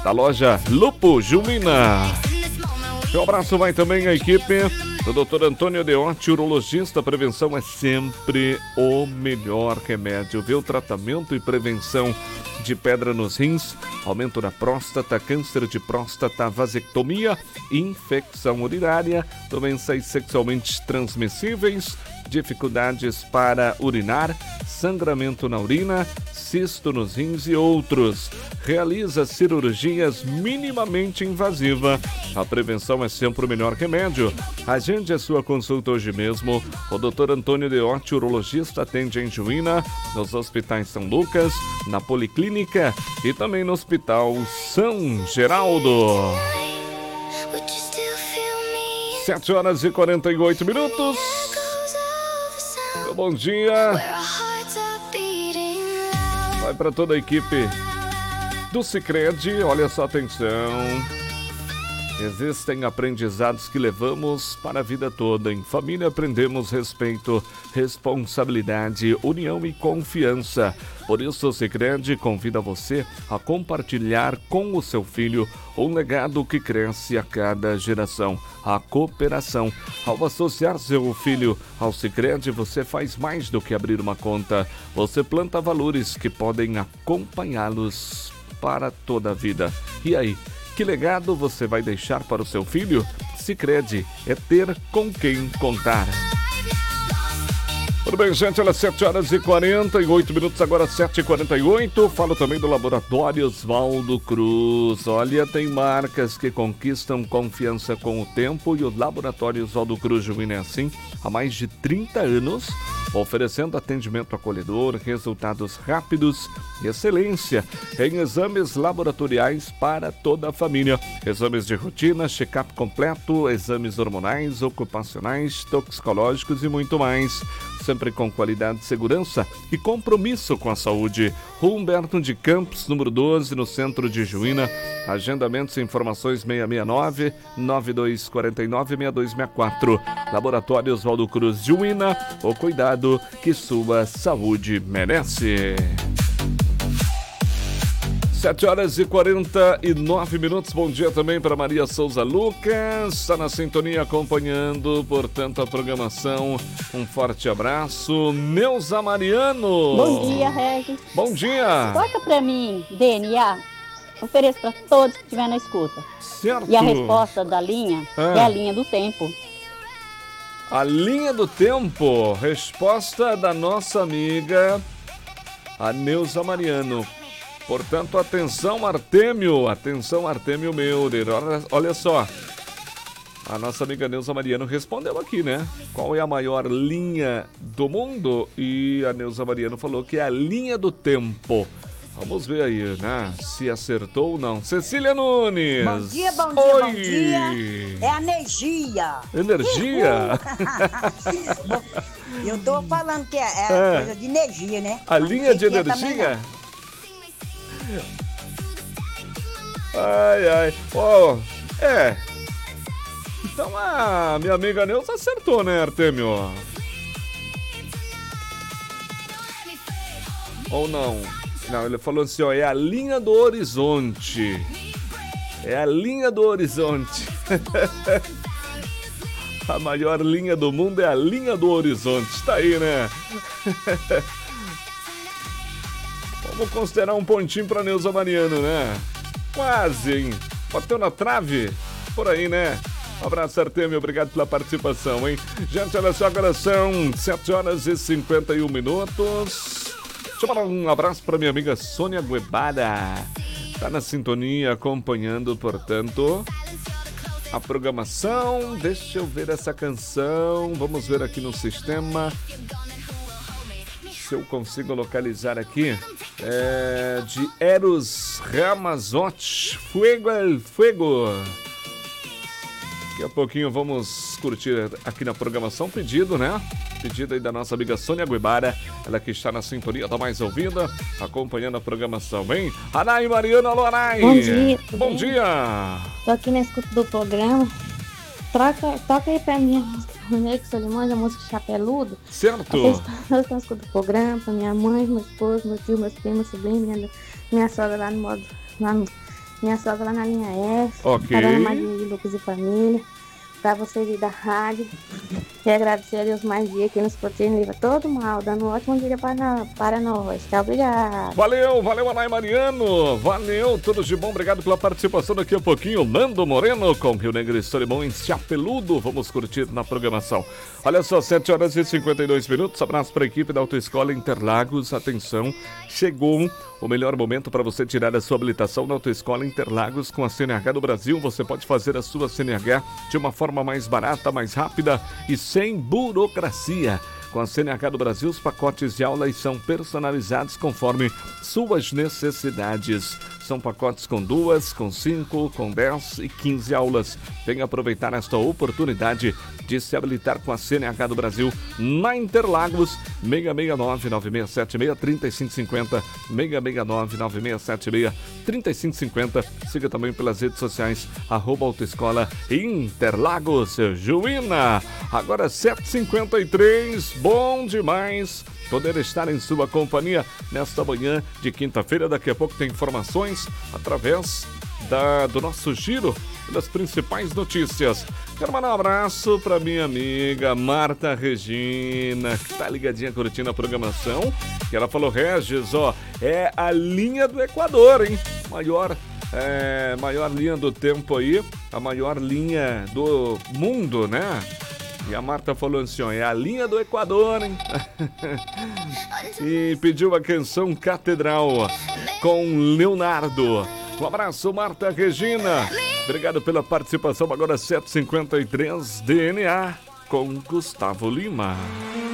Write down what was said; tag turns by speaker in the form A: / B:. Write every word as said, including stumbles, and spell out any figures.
A: da loja Lupo Juína. Um abraço vai também à equipe do doutor Antônio Deotti, urologista. Prevenção é sempre o melhor remédio, viu? Tratamento e prevenção de pedra nos rins, aumento da próstata, câncer de próstata, vasectomia, infecção urinária, doenças sexualmente transmissíveis, dificuldades para urinar, sangramento na urina, cisto nos rins e outros. Realiza cirurgias minimamente invasivas. A prevenção é sempre o melhor remédio. Agende a sua consulta hoje mesmo. O doutor Antônio Deotti, urologista, atende em Juína, nos hospitais São Lucas, na Policlínica e também no Hospital São Geraldo. sete horas e quarenta e oito minutos. Bom dia. Vai para toda a equipe do Sicredi. Olha só, atenção. Existem aprendizados que levamos para a vida toda. Em família aprendemos respeito, responsabilidade, união e confiança. Por isso o Sicredi convida você a compartilhar com o seu filho um legado que cresce a cada geração, a cooperação. Ao associar seu filho ao Sicredi, você faz mais do que abrir uma conta. Você planta valores que podem acompanhá-los para toda a vida. E aí? Que legado você vai deixar para o seu filho? Sicredi é ter com quem contar. Tudo bem, gente? Olha, sete horas e quarenta e oito minutos, agora sete e quarenta e oito. Falo também do Laboratório Oswaldo Cruz. Olha, tem marcas que conquistam confiança com o tempo e o Laboratório Oswaldo Cruz Juína é assim há mais de trinta anos, oferecendo atendimento acolhedor, resultados rápidos e excelência em exames laboratoriais para toda a família. Exames de rotina, check-up completo, exames hormonais, ocupacionais, toxicológicos e muito mais. Sempre com qualidade, segurança e compromisso com a saúde. Rua Humberto de Campos, número doze, no centro de Juína. Agendamentos e informações seis seis nove, nove dois quatro nove, seis dois seis quatro. Laboratório Oswaldo Cruz Juína, o cuidado que sua saúde merece. sete horas e quarenta e nove minutos. Bom dia também para Maria Souza Lucas. Está na sintonia acompanhando, portanto, a programação. Um forte abraço. Neuza Mariano.
B: Bom dia, Regis.
A: Bom dia.
B: Toca para mim, D N A. Ofereço para todos que estiver na escuta.
A: Certo.
B: E a resposta da linha
A: ah.
B: é a linha do tempo.
A: A linha do tempo. Resposta da nossa amiga, a Neuza Mariano. Portanto, atenção, Artêmio, atenção, Artêmio Meurer, olha, olha só, a nossa amiga Neuza Mariano respondeu aqui, né? Qual é a maior linha do mundo? E a Neuza Mariano falou que é a linha do tempo. Vamos ver aí, né? Se acertou ou não. Cecília Nunes.
C: Bom dia, bom dia,
A: Oi.
C: bom dia. É energia.
A: Energia?
C: Eu tô falando que é, é,
A: é
C: coisa de energia, né?
A: A linha de energia? Ai, ai. Ó, oh, é. Então a minha amiga Neuza acertou, né, Artêmio? Ou não? Não, ele falou assim, ó, é a linha do horizonte. É a linha do horizonte. A maior linha do mundo é a linha do horizonte. Tá aí, né? Vamos considerar um pontinho pra Neuza Mariano, né? Quase, hein? Bateu na trave? Por aí, né? Um abraço, Artêmio. Obrigado pela participação, hein? Gente, olha só, agora são sete horas e cinquenta e um minutos. Deixa eu mandar um abraço pra minha amiga Sônia Guebara. Tá na sintonia, acompanhando, portanto, a programação. Deixa eu ver essa canção. Vamos ver aqui no sistema se eu consigo localizar aqui. É de Eros Ramazotti, Fuego el Fuego. Daqui a pouquinho vamos curtir aqui na programação. Pedido, né? Pedido aí da nossa amiga Sônia Guebara. Ela que está na sintonia da Mais Ouvida, acompanhando a programação, hein? Anai Mariana, alô, Anai!
D: Bom dia.
A: Bom
D: bem?
A: dia!
D: Tô aqui na escuta do programa. Troca, toca aí pra mim a música Roneg Solimões, a música Chapeludo.
A: Certo!
D: Eu estou na escuta do programa, pra minha mãe, meu esposo, meu tio, meus primos, meu sobrinho, minha, minha sogra lá no modo, lá no, minha sogra lá na linha F,
A: Ok.
D: para a Dona Maria de Lucas e família, para vocês aí da rádio, e agradecer a Deus mais dia que nos protege e livra todo mal, dando um ótimo dia para, para nós. Tá, obrigado.
A: Valeu, valeu, Anai Mariano. Valeu, tudo de bom. Obrigado pela participação. Daqui a pouquinho, Nando Moreno com Rio Negro e Solimões Chapeludo. Vamos curtir na programação. Olha só, sete horas e cinquenta e dois minutos. Abraço para a equipe da Autoescola Interlagos. Atenção, chegou o melhor momento para você tirar a sua habilitação na Autoescola Interlagos com a C N H do Brasil. Você pode fazer a sua C N H de uma forma mais barata, mais rápida e sem burocracia. Com a C N H do Brasil, os pacotes de aulas são personalizados conforme suas necessidades. São pacotes com duas, com cinco, com dez e quinze aulas. Venha aproveitar esta oportunidade de se habilitar com a C N H do Brasil na Interlagos. seis seis nove, nove seis sete seis, três cinco cinco zero, seis seis nove, nove seis sete seis, três cinco cinco zero. Siga também pelas redes sociais, arroba Autoescola Interlagos. Juína, agora sete e cinquenta e três, bom demais poder estar em sua companhia nesta manhã de quinta-feira. Daqui a pouco tem informações através da, do nosso giro das principais notícias. Quero mandar um abraço para minha amiga Marta Regina, que tá ligadinha curtindo a programação. Que ela falou: Regis, ó, é a linha do Equador, hein? Maior, é, maior linha do tempo aí, a maior linha do mundo, né? E a Marta falou assim, ó, é a linha do Equador, hein? E pediu a canção Catedral com Leonardo. Um abraço, Marta Regina. Obrigado pela participação. Agora sete e cinquenta e três, D N A com Gustavo Lima.